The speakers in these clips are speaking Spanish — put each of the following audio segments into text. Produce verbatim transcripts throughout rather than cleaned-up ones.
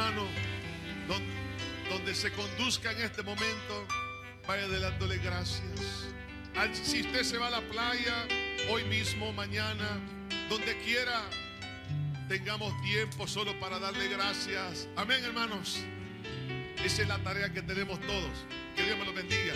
hermano, donde, donde se conduzca en este momento, vaya dándole gracias. Si usted se va a la playa, hoy mismo, mañana, donde quiera, tengamos tiempo solo para darle gracias. Amén, hermanos. Esa es la tarea que tenemos todos. Que Dios me los bendiga.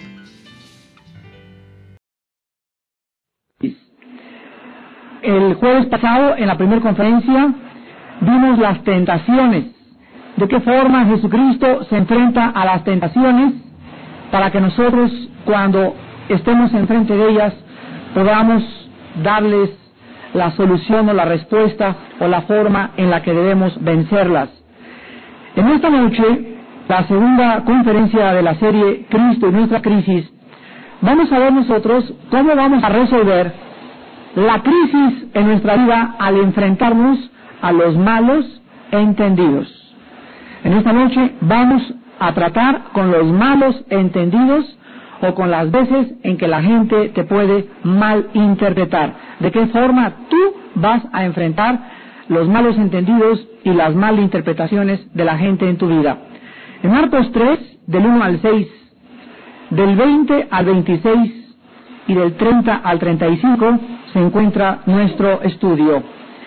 El jueves pasado, en la primera conferencia, vimos las tentaciones. De qué forma Jesucristo se enfrenta a las tentaciones para que nosotros, cuando estemos enfrente de ellas, podamos darles la solución o la respuesta o la forma en la que debemos vencerlas. En esta noche, la segunda conferencia de la serie Cristo y nuestra crisis, vamos a ver nosotros cómo vamos a resolver la crisis en nuestra vida al enfrentarnos a los malos entendidos. En esta noche vamos a tratar con los malos entendidos o con las veces en que la gente te puede malinterpretar. De qué forma tú vas a enfrentar los malos entendidos y las malinterpretaciones de la gente en tu vida. En Marcos tres, del uno al seis, del veinte al veintiséis y del treinta al treinta y cinco se encuentra nuestro estudio.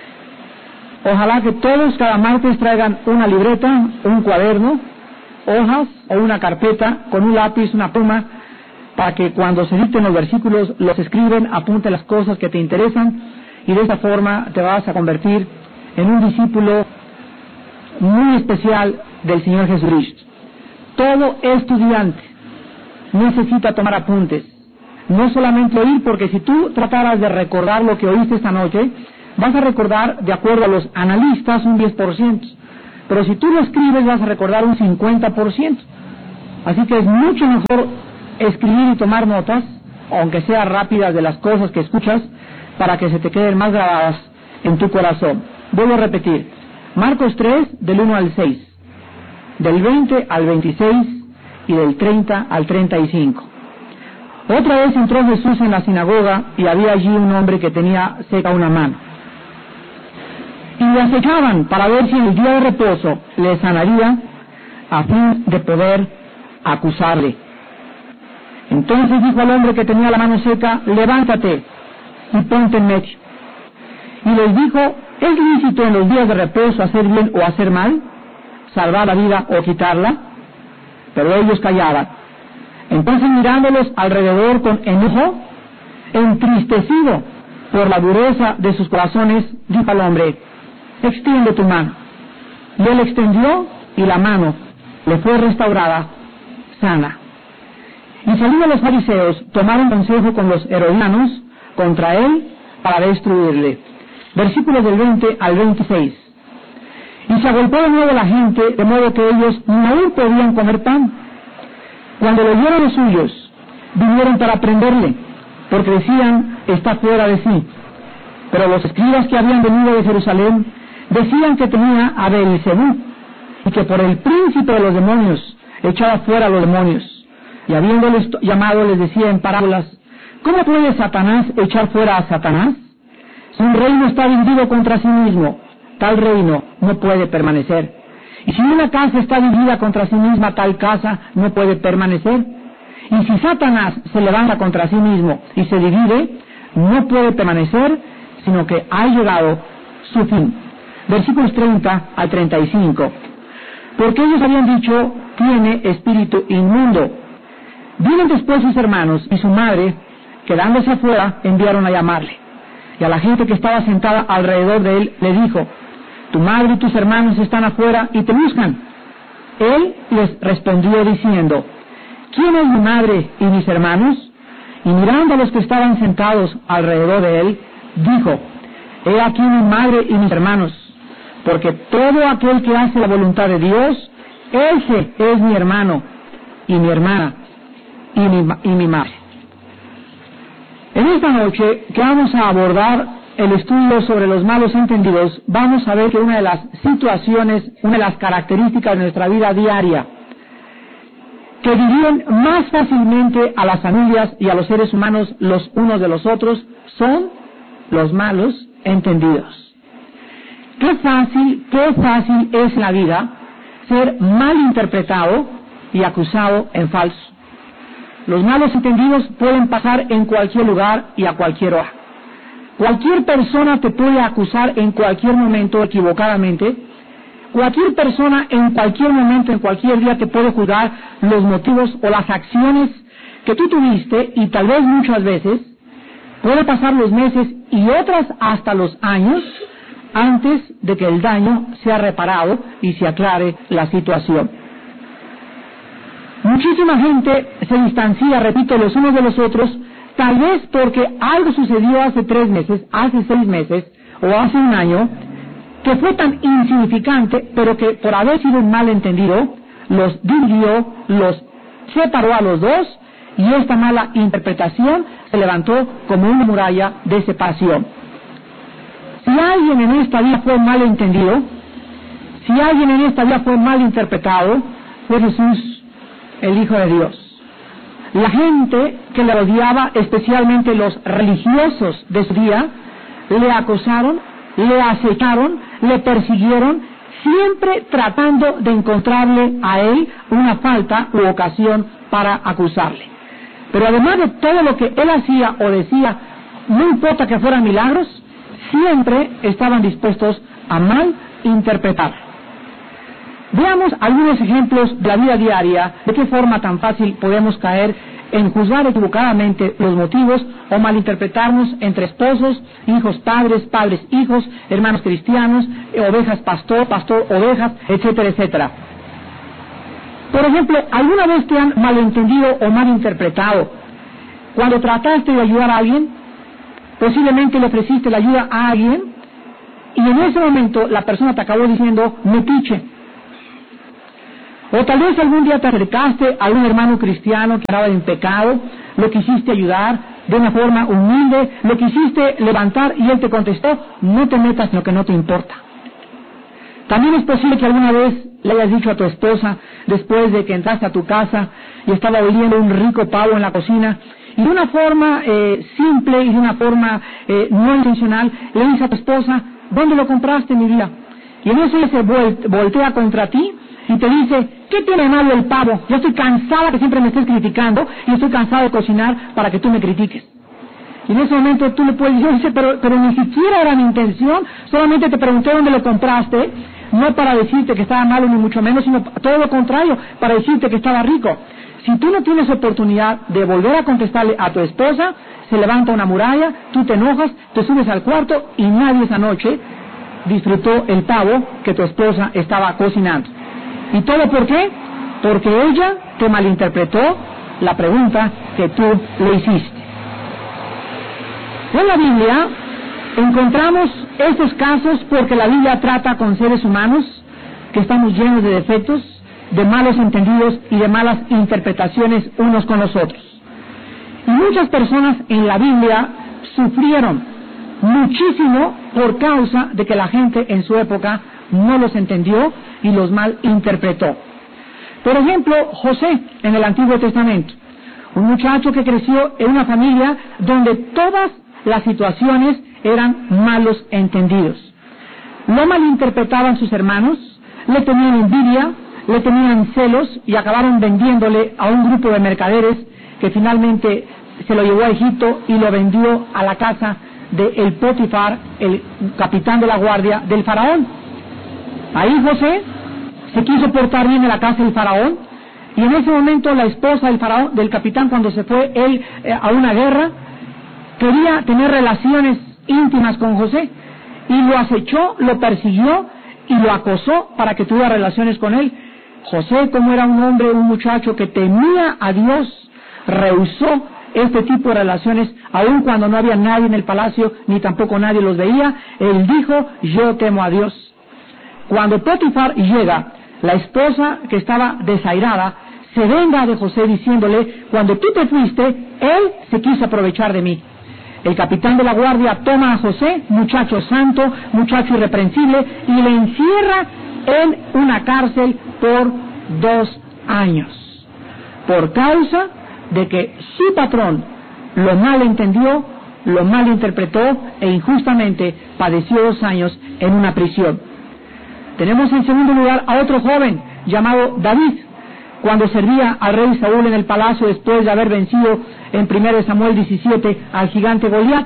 Ojalá que todos cada martes traigan una libreta, un cuaderno, hojas o una carpeta con un lápiz, una pluma, para que cuando se dicten los versículos los escriben, apunte las cosas que te interesan y de esta forma te vas a convertir en un discípulo muy especial del Señor Jesucristo. Todo estudiante necesita tomar apuntes, no solamente oír, porque si tú trataras de recordar lo que oíste esta noche, vas a recordar, de acuerdo a los analistas, un diez por ciento, pero si tú lo escribes vas a recordar un cincuenta por ciento. Así que es mucho mejor escribir y tomar notas, aunque sean rápidas, de las cosas que escuchas, para que se te queden más grabadas en tu corazón. Vuelvo a repetir, Marcos tres, del uno al seis, del veinte al veintiséis y del treinta al treinta y cinco. Otra vez entró Jesús en la sinagoga y había allí un hombre que tenía seca una mano. Y le acechaban para ver si en el día de reposo le sanaría, a fin de poder acusarle. Entonces dijo al hombre que tenía la mano seca: levántate y ponte en medio. Y les dijo: ¿es lícito en los días de reposo hacer bien o hacer mal, salvar la vida o quitarla? Pero ellos callaban. Entonces, mirándolos alrededor con enojo, entristecido por la dureza de sus corazones, dijo al hombre: extiende tu mano. Y él extendió, y la mano le fue restaurada sana. Y salidos los fariseos, tomaron consejo con los herodianos contra él para destruirle. Versículos del veinte al veintiséis. Y se agolpó de nuevo la gente, de modo que ellos no podían comer pan. Cuando lo oyeron los suyos, vinieron para prenderle, porque decían: está fuera de sí. Pero los escribas que habían venido de Jerusalén decían que tenía a Beelzebú, y que por el príncipe de los demonios echaba fuera a los demonios. Y habiéndoles llamado, les decía en parábolas: ¿cómo puede Satanás echar fuera a Satanás? Si un reino está dividido contra sí mismo, tal reino no puede permanecer. Y si una casa está dividida contra sí misma, tal casa no puede permanecer. Y si Satanás se levanta contra sí mismo y se divide, no puede permanecer, sino que ha llegado su fin. Versículos treinta al treinta y cinco. Porque ellos habían dicho: tiene espíritu inmundo. Vienen después sus hermanos y su madre, quedándose afuera, enviaron a llamarle. Y a la gente que estaba sentada alrededor de él le dijo: tu madre y tus hermanos están afuera y te buscan. Él les respondió diciendo: ¿quién es mi madre y mis hermanos? Y mirando a los que estaban sentados alrededor de él, dijo: he aquí mi madre y mis hermanos, porque todo aquel que hace la voluntad de Dios, ese es mi hermano y mi hermana y mi, y mi madre. En esta noche que vamos a abordar el estudio sobre los malos entendidos, vamos a ver que una de las situaciones, una de las características de nuestra vida diaria que dividen más fácilmente a las familias y a los seres humanos los unos de los otros son los malos entendidos. Qué fácil, qué fácil es la vida ser mal interpretado y acusado en falso. Los malos entendidos pueden pasar en cualquier lugar y a cualquier hora. Cualquier persona te puede acusar en cualquier momento equivocadamente. Cualquier persona en cualquier momento, en cualquier día te puede juzgar los motivos o las acciones que tú tuviste, y tal vez muchas veces puede pasar los meses y otras hasta los años antes de que el daño sea reparado y se aclare la situación. Muchísima gente se distancia, repito, los unos de los otros, tal vez porque algo sucedió hace tres meses, hace seis meses o hace un año, que fue tan insignificante, pero que por haber sido un malentendido, los dividió, los separó a los dos, y esta mala interpretación se levantó como una muralla de separación. Si alguien en esta vida fue malentendido, si alguien en esta vida fue mal interpretado, fue Jesús, el Hijo de Dios. La gente que le rodeaba, especialmente los religiosos de su día, le acosaron, le acecharon, le persiguieron, siempre tratando de encontrarle a él una falta u ocasión para acusarle. Pero además de todo lo que él hacía o decía, no importa que fueran milagros, siempre estaban dispuestos a mal interpretar. Veamos algunos ejemplos de la vida diaria, de qué forma tan fácil podemos caer en juzgar equivocadamente los motivos o malinterpretarnos entre esposos, hijos, padres, padres, hijos, hermanos cristianos, ovejas, pastor, pastor, ovejas, etcétera, etcétera. Por ejemplo, ¿alguna vez te han malentendido o malinterpretado cuando trataste de ayudar a alguien? Posiblemente le ofreciste la ayuda a alguien y en ese momento la persona te acabó diciendo metiche. O tal vez algún día te acercaste a un hermano cristiano que estaba en pecado, lo quisiste ayudar de una forma humilde, lo quisiste levantar y él te contestó, no te metas en lo que no te importa. También es posible que alguna vez le hayas dicho a tu esposa, después de que entraste a tu casa y estaba oliendo un rico pavo en la cocina, y de una forma eh, simple y de una forma eh, no intencional, le dices a tu esposa, ¿dónde lo compraste, mi vida? Y en eso ella se voltea contra ti y te dice, ¿qué tiene de malo el pavo? Yo estoy cansada que siempre me estés criticando y estoy cansada de cocinar para que tú me critiques. Y en ese momento tú le puedes decir, pero, pero ni siquiera era mi intención, solamente te pregunté dónde lo compraste, no para decirte que estaba malo ni mucho menos, sino todo lo contrario, para decirte que estaba rico. Si tú no tienes oportunidad de volver a contestarle a tu esposa, se levanta una muralla, tú te enojas, te subes al cuarto y nadie esa noche disfrutó el pavo que tu esposa estaba cocinando. ¿Y todo por qué? Porque ella te malinterpretó la pregunta que tú le hiciste. En la Biblia encontramos estos casos porque la Biblia trata con seres humanos que estamos llenos de defectos, de malos entendidos y de malas interpretaciones unos con los otros. Y muchas personas en la Biblia sufrieron muchísimo por causa de que la gente en su época no los entendió y los mal interpretó. Por ejemplo, José en el Antiguo Testamento, un muchacho que creció en una familia donde todas las situaciones eran malos entendidos. Lo malinterpretaban sus hermanos, le tenían envidia, le tenían celos y acabaron vendiéndole a un grupo de mercaderes que finalmente se lo llevó a Egipto y lo vendió a la casa de el Potifar, el capitán de la guardia del faraón. Ahí José se quiso portar bien en la casa del faraón y en ese momento la esposa del faraón, del capitán, cuando se fue él eh, a una guerra, quería tener relaciones íntimas con José y lo acechó, lo persiguió y lo acosó para que tuviera relaciones con él. José, como era un hombre, un muchacho que temía a Dios, rehusó este tipo de relaciones, aun cuando no había nadie en el palacio, ni tampoco nadie los veía. Él dijo, yo temo a Dios. Cuando Potifar llega, la esposa que estaba desairada, se venga de José diciéndole, cuando tú te fuiste, él se quiso aprovechar de mí. El capitán de la guardia toma a José, muchacho santo, muchacho irreprensible, y le encierra en una cárcel por dos años, por causa de que su patrón lo malentendió, lo malinterpretó e injustamente padeció dos años en una prisión. Tenemos en segundo lugar a otro joven llamado David, cuando servía al rey Saúl en el palacio después de haber vencido en primero de Samuel diecisiete al gigante Goliat.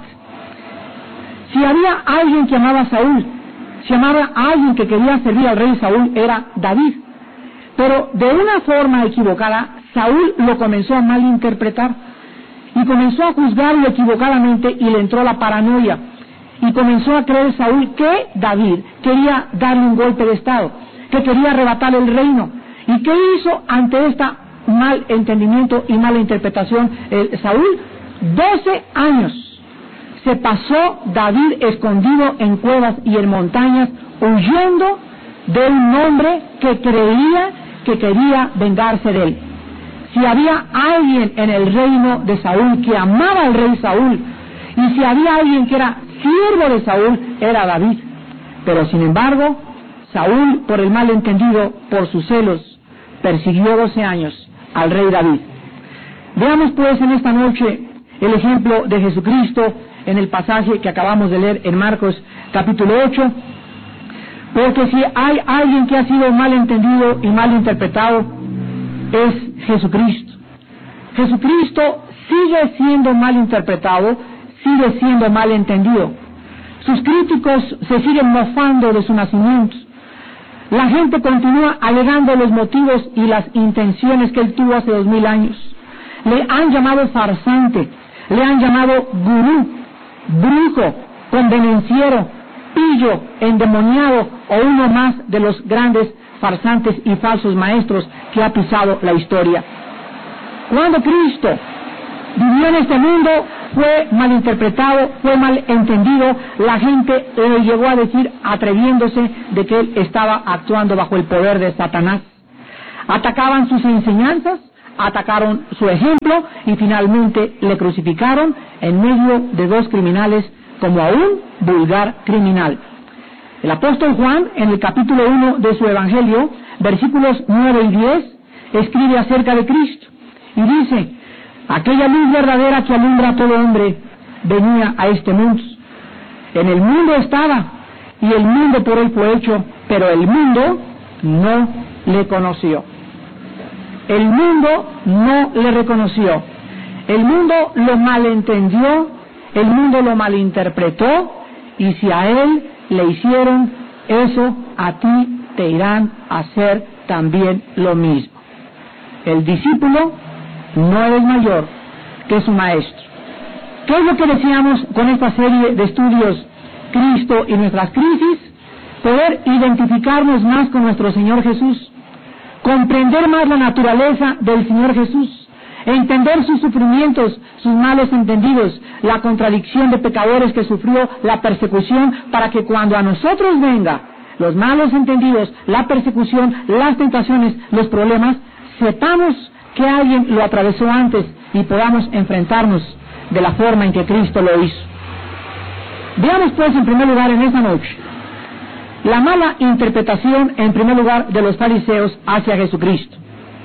Si había alguien que amaba a Saúl, si amaba a alguien que quería servir al rey Saúl, era David. Pero de una forma equivocada, Saúl lo comenzó a malinterpretar y comenzó a juzgarlo equivocadamente y le entró la paranoia. Y comenzó a creer Saúl que David quería darle un golpe de estado, que quería arrebatarle el reino. ¿Y qué hizo ante este mal entendimiento y mala interpretación eh, Saúl? doce años se pasó David escondido en cuevas y en montañas, huyendo de un hombre que creía que quería vengarse de él. Si había alguien en el reino de Saúl que amaba al rey Saúl, y si había alguien que era siervo de Saúl, era David. Pero sin embargo, Saúl, por el malentendido, por sus celos, persiguió doce años al rey David. Veamos pues en esta noche el ejemplo de Jesucristo en el pasaje que acabamos de leer en Marcos capítulo ocho, porque si hay alguien que ha sido malentendido y malinterpretado, es Jesucristo. Jesucristo sigue siendo malinterpretado, sigue siendo malentendido. Sus críticos se siguen mofando de su nacimiento. La gente continúa alegando los motivos y las intenciones que él tuvo hace dos mil años. Le han llamado farsante, le han llamado gurú, brujo, convenenciero, pillo, endemoniado o uno más de los grandes farsantes y falsos maestros que ha pisado la historia. Cuando Cristo vivió en este mundo, fue malinterpretado, fue mal entendido. La gente le llegó a decir, atreviéndose, de que él estaba actuando bajo el poder de Satanás. Atacaban sus enseñanzas, atacaron su ejemplo y finalmente le crucificaron en medio de dos criminales como a un vulgar criminal. El apóstol Juan, en el capítulo uno de su evangelio, versículos nueve y diez, escribe acerca de Cristo y dice: aquella luz verdadera que alumbra a todo hombre venía a este mundo. En el mundo estaba, y el mundo por él fue hecho, pero el mundo no le conoció. El mundo no le reconoció. El mundo lo malentendió, el mundo lo malinterpretó, y si a él le hicieron eso, a ti te irán a hacer también lo mismo. El discípulo no es mayor que su maestro. ¿Qué es lo que deseamos con esta serie de estudios, Cristo y nuestras crisis? Poder identificarnos más con nuestro Señor Jesús, comprender más la naturaleza del Señor Jesús, entender sus sufrimientos, sus malos entendidos, la contradicción de pecadores que sufrió, la persecución, para que cuando a nosotros venga los malos entendidos, la persecución, las tentaciones, los problemas, sepamos que alguien lo atravesó antes y podamos enfrentarnos de la forma en que Cristo lo hizo. Veamos pues en primer lugar en esta noche la mala interpretación en primer lugar de los fariseos hacia Jesucristo.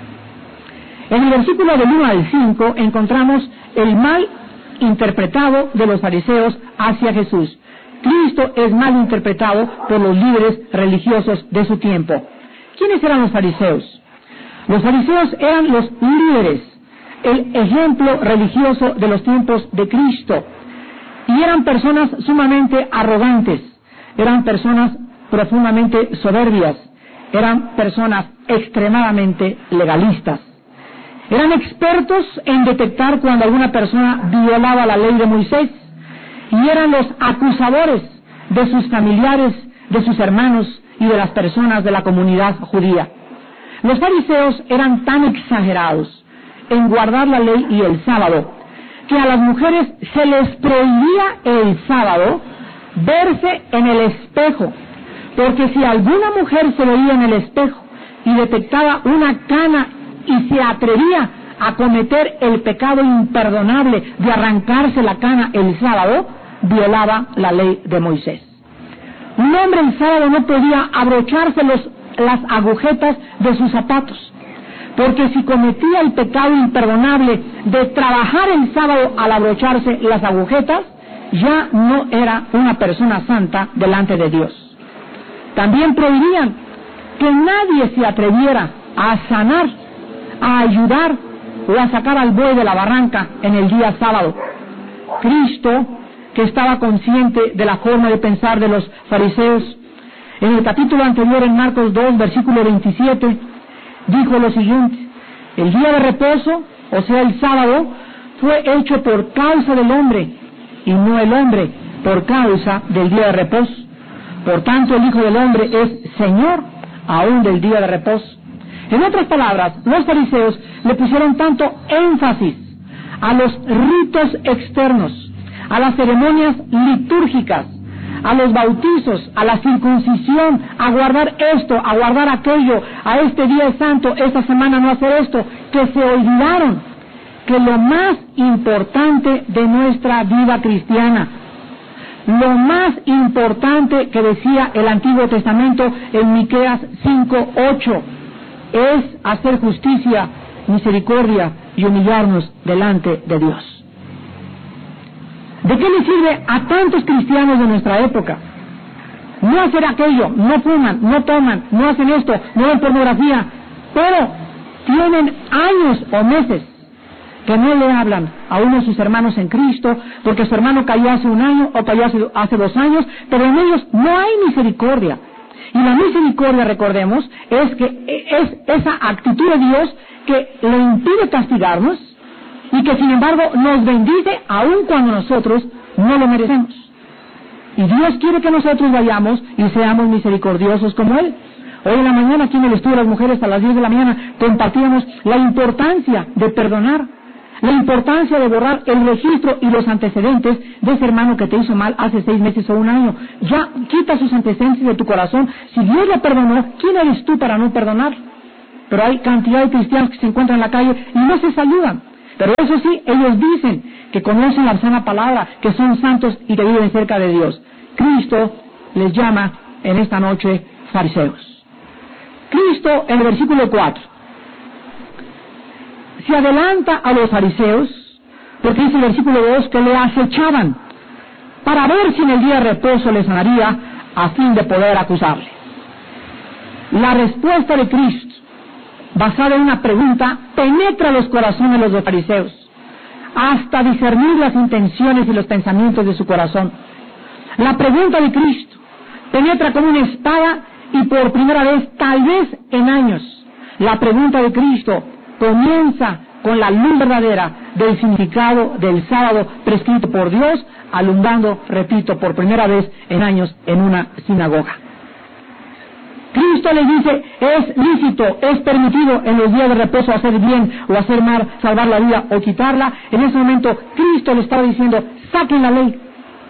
En el versículo del uno al cinco encontramos el mal interpretado de los fariseos hacia Jesús. Cristo es mal interpretado por los líderes religiosos de su tiempo. ¿Quiénes eran los fariseos? Los fariseos eran los líderes, el ejemplo religioso de los tiempos de Cristo, y eran personas sumamente arrogantes, eran personas profundamente soberbias, eran personas extremadamente legalistas, eran expertos en detectar cuando alguna persona violaba la ley de Moisés, y eran los acusadores de sus familiares, de sus hermanos y de las personas de la comunidad judía. Los fariseos eran tan exagerados en guardar la ley y el sábado, que a las mujeres se les prohibía el sábado verse en el espejo, porque si alguna mujer se veía en el espejo y detectaba una cana y se atrevía a cometer el pecado imperdonable de arrancarse la cana el sábado, violaba la ley de Moisés. Un hombre el sábado no podía abrocharse los las agujetas de sus zapatos, porque si cometía el pecado imperdonable de trabajar el sábado al abrocharse las agujetas, ya no era una persona santa delante de Dios. También prohibían que nadie se atreviera a sanar, a ayudar o a sacar al buey de la barranca en el día sábado. Cristo, que estaba consciente de la forma de pensar de los fariseos, en el capítulo anterior, en Marcos dos, versículo veintisiete, dijo lo siguiente: el día de reposo, o sea el sábado, fue hecho por causa del hombre, y no el hombre por causa del día de reposo. Por tanto, el Hijo del Hombre es Señor aún del día de reposo. En otras palabras, los fariseos le pusieron tanto énfasis a los ritos externos, a las ceremonias litúrgicas, a los bautizos, a la circuncisión, a guardar esto, a guardar aquello, a este día santo, esta semana no hacer esto, que se olvidaron que lo más importante de nuestra vida cristiana, lo más importante que decía el Antiguo Testamento en Miqueas cinco ocho, es hacer justicia, misericordia y humillarnos delante de Dios. ¿De qué le sirve a tantos cristianos de nuestra época no hacer aquello? No fuman, no toman, no hacen esto, no ven pornografía, pero tienen años o meses que no le hablan a uno de sus hermanos en Cristo, porque su hermano cayó hace un año o cayó hace, hace dos años, pero en ellos no hay misericordia. Y la misericordia, recordemos, es que es esa actitud de Dios que le impide castigarnos y que sin embargo nos bendice aun cuando nosotros no lo merecemos. Y Dios quiere que nosotros vayamos y seamos misericordiosos como Él. Hoy en la mañana, aquí en el estudio de las mujeres, a las diez de la mañana, compartíamos la importancia de perdonar, la importancia de borrar el registro y los antecedentes de ese hermano que te hizo mal hace seis meses o un año. Ya quita sus antecedentes de tu corazón. Si Dios lo perdonó, ¿quién eres tú para no perdonar? Pero hay cantidad de cristianos que se encuentran en la calle y no se saludan. Pero eso sí, ellos dicen que conocen la sana palabra, que son santos y que viven cerca de Dios. Cristo les llama en esta noche fariseos. Cristo, en el versículo cuatro, se adelanta a los fariseos, porque dice el versículo dos que le acechaban para ver si en el día de reposo le sanaría, a fin de poder acusarle. La respuesta de Cristo, basada en una pregunta, penetra los corazones de los fariseos, hasta discernir las intenciones y los pensamientos de su corazón. La pregunta de Cristo penetra como una espada y por primera vez, tal vez en años, la pregunta de Cristo comienza con la luz verdadera del significado del sábado prescrito por Dios, alumbrando, repito, por primera vez en años en una sinagoga. Cristo les dice, es lícito, es permitido en los días de reposo hacer bien o hacer mal, salvar la vida o quitarla. En ese momento Cristo le estaba diciendo, saquen la ley,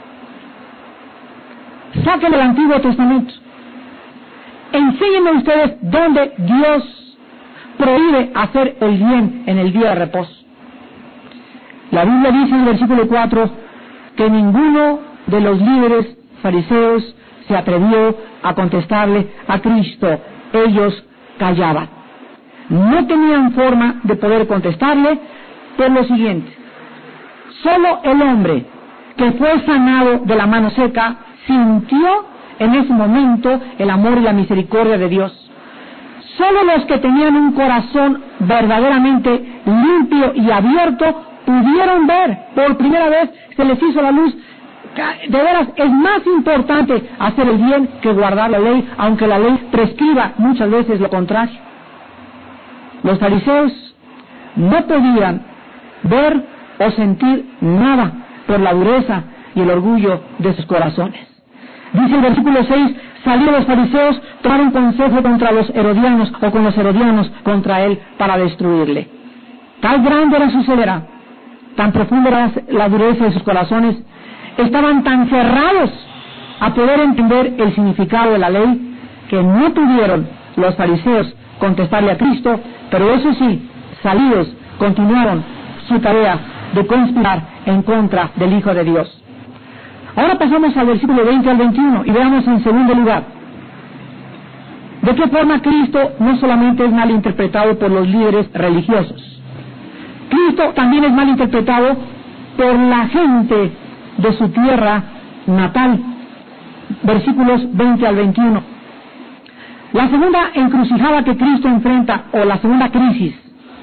saquen el Antiguo Testamento, enséñenme ustedes dónde Dios prohíbe hacer el bien en el día de reposo. La Biblia dice en el versículo cuatro que ninguno de los líderes fariseos se atrevió a contestarle a Cristo. Ellos callaban. No tenían forma de poder contestarle por lo siguiente: solo el hombre que fue sanado de la mano seca sintió en ese momento el amor y la misericordia de Dios. Solo los que tenían un corazón verdaderamente limpio y abierto pudieron ver. Por primera vez se les hizo la luz. De veras, es más importante hacer el bien que guardar la ley, aunque la ley prescriba muchas veces lo contrario. Los fariseos no podían ver o sentir nada por la dureza y el orgullo de sus corazones. Dice el versículo seis, salieron los fariseos, tomaron consejo contra los herodianos o con los herodianos contra él para destruirle. Tal grande era su ceguera, tan profunda era la dureza de sus corazones, estaban tan cerrados a poder entender el significado de la ley que no pudieron los fariseos contestarle a Cristo, pero eso sí, salidos, continuaron su tarea de conspirar en contra del Hijo de Dios. Ahora pasamos al versículo veinte al veintiuno y veamos en segundo lugar de qué forma Cristo no solamente es mal interpretado por los líderes religiosos. Cristo también es mal interpretado por la gente de su tierra natal. Versículos veinte al veintiuno. La segunda encrucijada que Cristo enfrenta, o la segunda crisis,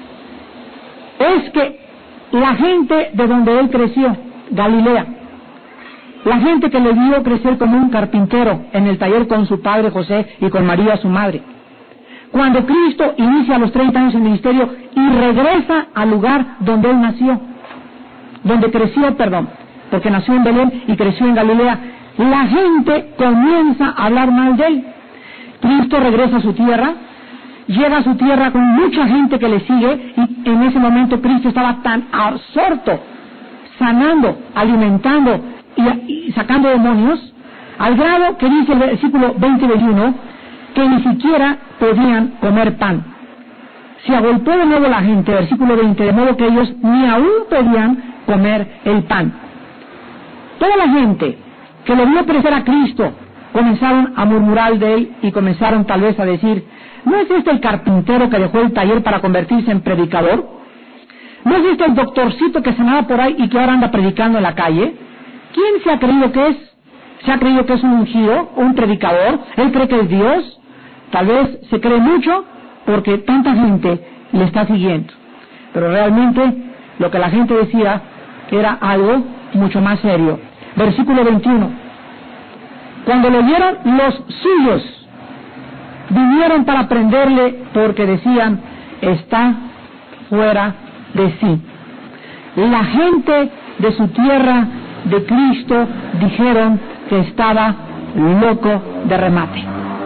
es que la gente de donde Él creció, Galilea, la gente que le vio crecer como un carpintero en el taller con su padre José y con María su madre, cuando Cristo inicia a los treinta años el ministerio y regresa al lugar donde Él nació, donde creció, perdón, porque nació en Belén y creció en Galilea, la gente comienza a hablar mal de Él. Cristo regresa a su tierra, llega a su tierra con mucha gente que le sigue, y en ese momento Cristo estaba tan absorto, sanando, alimentando y, y sacando demonios, al grado que dice el versículo veinte veintiuno, que ni siquiera podían comer pan. Se agolpó de nuevo la gente, versículo veinte, de modo que ellos ni aún podían comer el pan. Toda la gente que le vio crecer a Cristo comenzaron a murmurar de Él y comenzaron tal vez a decir: ¿no es este el carpintero que dejó el taller para convertirse en predicador? ¿No es este el doctorcito que sanaba por ahí y que ahora anda predicando en la calle? ¿Quién se ha creído que es? ¿Se ha creído que es un ungido, un predicador? ¿Él cree que es Dios? Tal vez se cree mucho porque tanta gente le está siguiendo. Pero realmente lo que la gente decía era algo mucho más serio. Versículo veintiuno. Cuando lo vieron los suyos, vinieron para prenderle porque decían: está fuera de sí. La gente de su tierra, de Cristo, dijeron que estaba loco de remate.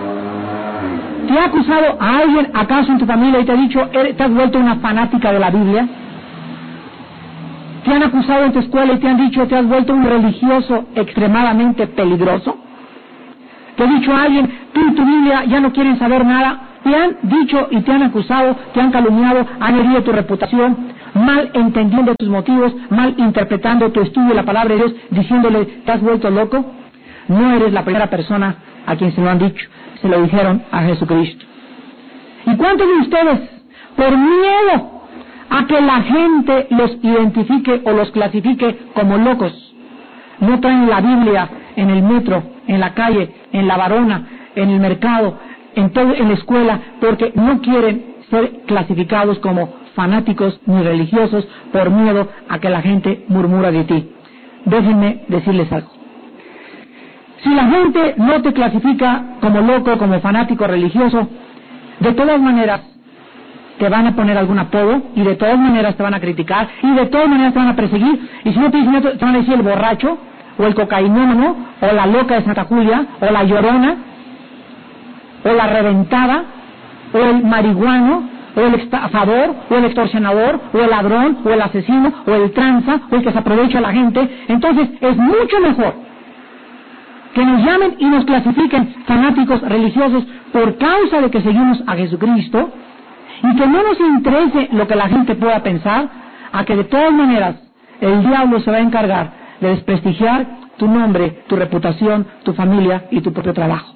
¿Te ha acusado a alguien acaso en tu familia y te ha dicho: te has vuelto una fanática de la Biblia? ¿Te han acusado en tu escuela y te han dicho: te has vuelto un religioso extremadamente peligroso? ¿Te ha dicho a alguien: tú y tu Biblia ya no quieren saber nada? Te han dicho y te han acusado, te han calumniado, han herido tu reputación, mal entendiendo tus motivos, mal interpretando tu estudio de la palabra de Dios, diciéndole: te has vuelto loco. No eres la primera persona a quien se lo han dicho, se lo dijeron a Jesucristo. ¿Y cuántos de ustedes, por miedo a que la gente los identifique o los clasifique como locos, no traen la Biblia en el metro, en la calle, en la varona, en el mercado, en, todo, en la escuela, porque no quieren ser clasificados como fanáticos ni religiosos por miedo a que la gente murmura de ti? Déjenme decirles algo. Si la gente no te clasifica como loco, como fanático religioso, de todas maneras te van a poner algún apodo, y de todas maneras te van a criticar, y de todas maneras te van a perseguir, y si no te dicen esto, te van a decir el borracho, o el cocainómano, o la loca de Santa Julia, o la llorona, o la reventada, o el marihuano, o el estafador, o el extorsionador, o el ladrón, o el asesino, o el tranza, o el que se aprovecha a la gente. Entonces es mucho mejor que nos llamen y nos clasifiquen fanáticos religiosos por causa de que seguimos a Jesucristo, y que no nos interese lo que la gente pueda pensar, a que de todas maneras el diablo se va a encargar de desprestigiar tu nombre, tu reputación, tu familia y tu propio trabajo.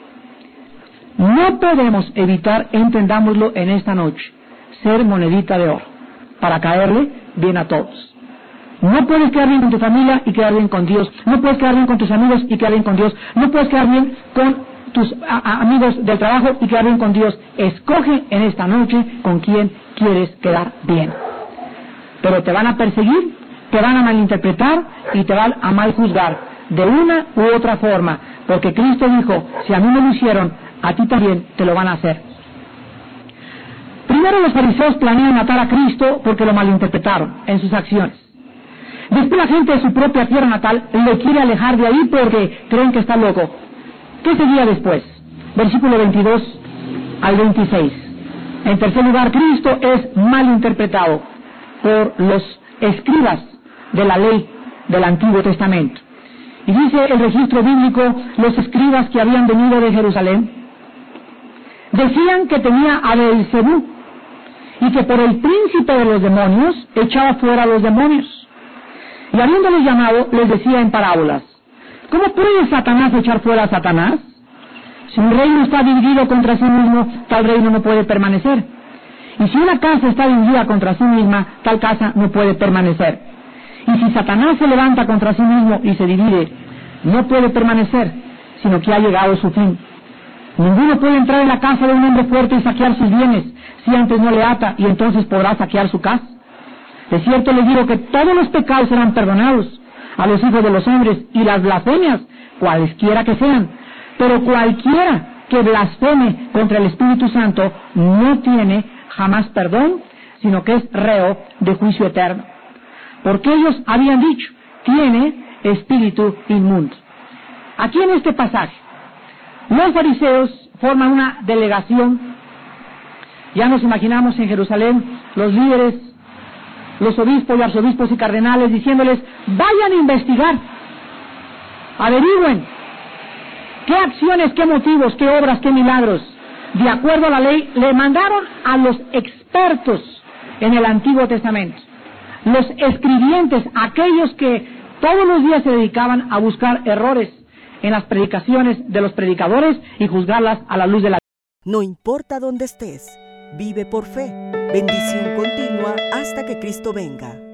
No podemos evitar, entendámoslo en esta noche, ser monedita de oro para caerle bien a todos. No puedes quedar bien con tu familia y quedar bien con Dios. No puedes quedar bien con tus amigos y quedar bien con Dios. No puedes quedar bien con tus a, a, amigos del trabajo y quedar bien con Dios. Escoge en esta noche con quién quieres quedar bien. Pero te van a perseguir, te van a malinterpretar y te van a mal juzgar de una u otra forma, porque Cristo dijo: si a mí me lo hicieron, a ti también te lo van a hacer. Primero, los fariseos planean matar a Cristo porque lo malinterpretaron en sus acciones. Después, la gente de su propia tierra natal le quiere alejar de ahí porque creen que está loco. ¿Qué seguía después? Versículo veintidós al veintiséis. En tercer lugar, Cristo es malinterpretado por los escribas de la ley del Antiguo Testamento. Y dice el registro bíblico: los escribas que habían venido de Jerusalén decían que tenía a Beelzebú y que por el príncipe de los demonios echaba fuera a los demonios. Y habiéndoles llamado, les decía en parábolas: ¿cómo puede Satanás echar fuera a Satanás? Si un reino está dividido contra sí mismo, tal reino no puede permanecer. Y si una casa está dividida contra sí misma, tal casa no puede permanecer. Y si Satanás se levanta contra sí mismo y se divide, no puede permanecer, sino que ha llegado su fin. Ninguno puede entrar en la casa de un hombre fuerte y saquear sus bienes, si antes no le ata, y entonces podrá saquear su casa. De cierto les digo que todos los pecados serán perdonados a los hijos de los hombres, y las blasfemias, cualesquiera que sean. Pero cualquiera que blasfeme contra el Espíritu Santo no tiene jamás perdón, sino que es reo de juicio eterno. Porque ellos habían dicho, tiene espíritu inmundo. Aquí en este pasaje, los fariseos forman una delegación. Ya nos imaginamos en Jerusalén los líderes, los obispos y arzobispos y cardenales diciéndoles, vayan a investigar, averigüen qué acciones, qué motivos, qué obras, qué milagros, de acuerdo a la ley. Le mandaron a los expertos en el Antiguo Testamento, los escribientes, aquellos que todos los días se dedicaban a buscar errores en las predicaciones de los predicadores y juzgarlas a la luz de la. No importa dónde estés, vive por fe. Bendición continua hasta que Cristo venga.